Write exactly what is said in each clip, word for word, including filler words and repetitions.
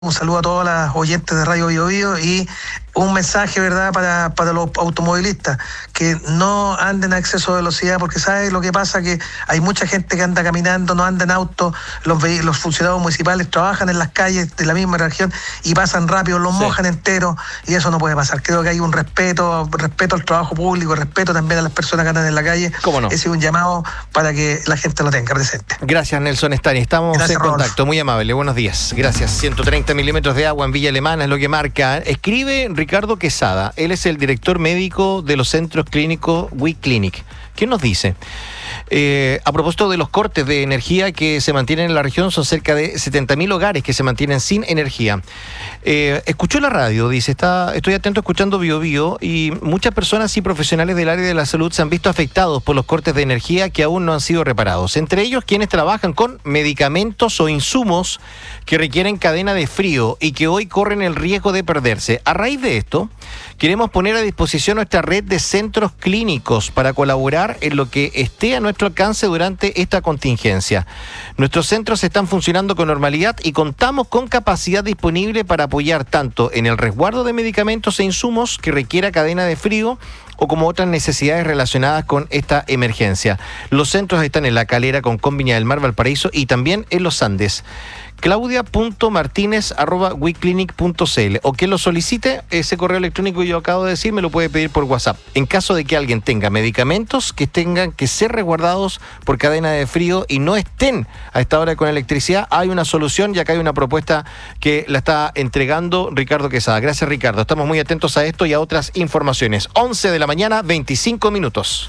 Un saludo a todas las oyentes de Radio Bio Bio y un mensaje, ¿verdad?, para, para los automovilistas, que no anden a exceso de velocidad, porque ¿sabes lo que pasa? Que hay mucha gente que anda caminando, no anda en auto, los, los funcionarios municipales trabajan en las calles de la misma región y pasan rápido, los sí. mojan enteros, y eso no puede pasar. Creo que hay un respeto, respeto al trabajo público, respeto también a las personas que andan en la calle. ¿Cómo no? Ese es un llamado para que la gente lo tenga presente. Gracias, Nelson Stani. Estamos Gracias, en contacto. Rodolfo. Muy amable. Buenos días. Gracias. ciento treinta milímetros de agua en Villa Alemana es lo que marca. Escribe Ricardo Quesada. Él es el director médico de los centros clínicos WeClinic. ¿Qué nos dice? Eh, a propósito de los cortes de energía que se mantienen en la región, son cerca de setenta mil hogares que se mantienen sin energía. Eh, escuchó la radio, dice, está, estoy atento escuchando Bio Bio, y muchas personas y profesionales del área de la salud se han visto afectados por los cortes de energía que aún no han sido reparados. Entre ellos quienes trabajan con medicamentos o insumos que requieren cadena de frío y que hoy corren el riesgo de perderse. A raíz de esto, queremos poner a disposición nuestra red de centros clínicos para colaborar en lo que esté a nuestro alcance durante esta contingencia. Nuestros centros están funcionando con normalidad y contamos con capacidad disponible para apoyar tanto en el resguardo de medicamentos e insumos que requiera cadena de frío o como otras necesidades relacionadas con esta emergencia. Los centros están en La Calera, Concón, Viña del Mar, Valparaíso y también en Los Andes. claudia punto martínez arroba weclinic punto cl, o que lo solicite, ese correo electrónico que yo acabo de decir me lo puede pedir por WhatsApp. En caso de que alguien tenga medicamentos que tengan que ser resguardados por cadena de frío y no estén a esta hora con electricidad, hay una solución y acá hay una propuesta que la está entregando Ricardo Quesada. Gracias, Ricardo. Estamos muy atentos a esto y a otras informaciones. once de la mañana, veinticinco minutos.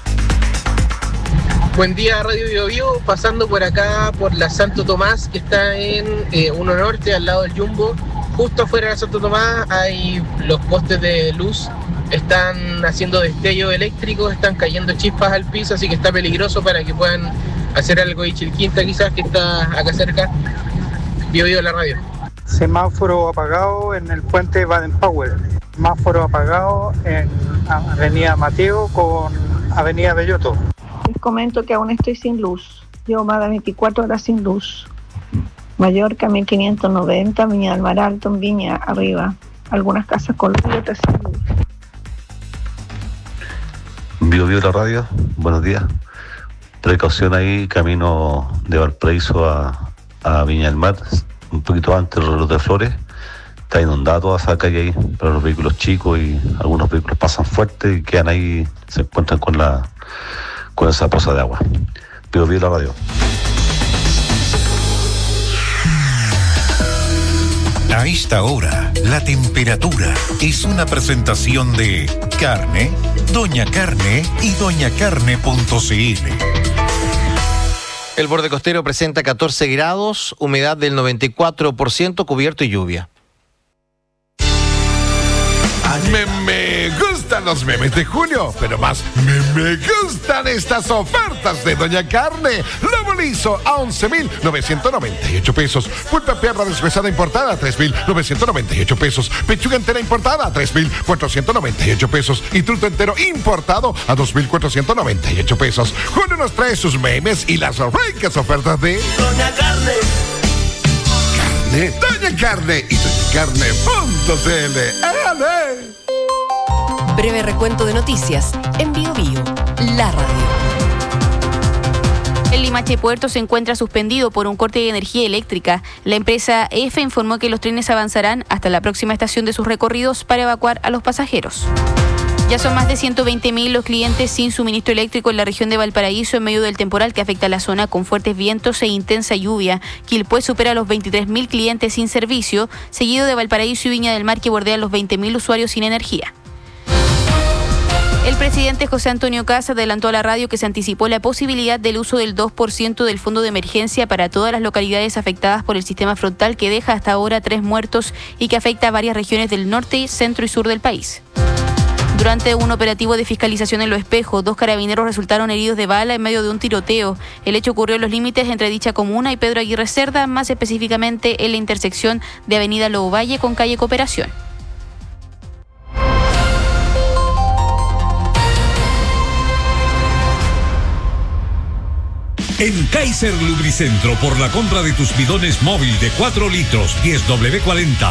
Buen día, Radio Bio Bio, pasando por acá por la Santo Tomás, que está en eh, uno Norte, al lado del Jumbo. Justo afuera de Santo Tomás hay los postes de luz, están haciendo destellos eléctricos, están cayendo chispas al piso, así que está peligroso para que puedan hacer algo de Chilquinta quizás, que está acá cerca. Bio Bio, la radio. Semáforo apagado en el puente Baden-Powell. Semáforo apagado en Avenida Mateo con Avenida Belloto. Les comento que aún estoy sin luz. Llevo más de veinticuatro horas sin luz. Mallorca, mil quinientos noventa, Viña del Mar Alto, en Viña, arriba. Algunas casas con luz y otras sin luz. Bio Bio, la radio. Buenos días. Precaución ahí, camino de Valparaíso a, a Viña del Mar, un poquito antes del reloj de Flores. Está inundada toda esa calle ahí, pero los vehículos chicos y algunos vehículos pasan fuerte y quedan ahí, se encuentran con la con esa poza de agua. Bio Bio, la radio. A esta hora, la temperatura es una presentación de Carne, Doña Carne y doña carne punto cl. El borde costero presenta catorce grados, humedad del noventa y cuatro por ciento, cubierto y lluvia. Me, me gustan los memes de julio, pero más me, me gustan estas ofertas de Doña Carne. Lomo liso a once mil novecientos noventa y ocho pesos. Pulpa perra deshuesada importada a tres mil novecientos noventa y ocho pesos. Pechuga entera importada a tres mil cuatrocientos noventa y ocho pesos. Y truto entero importado a dos mil cuatrocientos noventa y ocho pesos. Julio nos trae sus memes y las ricas ofertas de Doña Carne. Carne, Doña Carne y doña carne punto cl. ¡Ale! Breve recuento de noticias en Bio Bio, la radio. El Limache Puerto se encuentra suspendido por un corte de energía eléctrica. La empresa E F informó que los trenes avanzarán hasta la próxima estación de sus recorridos para evacuar a los pasajeros. Ya son más de ciento veinte mil los clientes sin suministro eléctrico en la región de Valparaíso en medio del temporal que afecta a la zona con fuertes vientos e intensa lluvia. Quilpué supera los veintitrés mil clientes sin servicio, seguido de Valparaíso y Viña del Mar, que bordean los veinte mil usuarios sin energía. El presidente José Antonio Kast adelantó a la radio que se anticipó la posibilidad del uso del dos por ciento del fondo de emergencia para todas las localidades afectadas por el sistema frontal, que deja hasta ahora tres muertos y que afecta a varias regiones del norte, centro y sur del país. Durante un operativo de fiscalización en Lo Espejo, dos carabineros resultaron heridos de bala en medio de un tiroteo. El hecho ocurrió en los límites entre dicha comuna y Pedro Aguirre Cerda, más específicamente en la intersección de Avenida Lobo Valle con calle Cooperación. En Kaiser Lubricentro, por la compra de tus bidones móvil de cuatro litros, diez W cuarenta